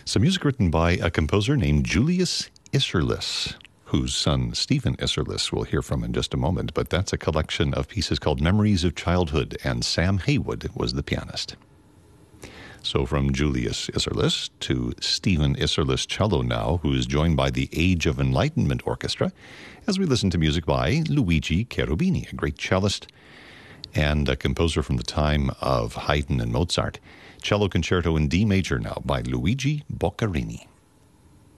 Some music written by a composer named Julius Isserlis, whose son Stephen Isserlis we'll hear from in just a moment, but that's a collection of pieces called Memories of Childhood, and Sam Haywood was the pianist. So from Julius Isserlis to Stephen Isserlis cello now, who is joined by the Age of Enlightenment Orchestra, as we listen to music by Luigi Cherubini, a great cellist and a composer from the time of Haydn and Mozart. Cello Concerto in D major now by Luigi Boccherini.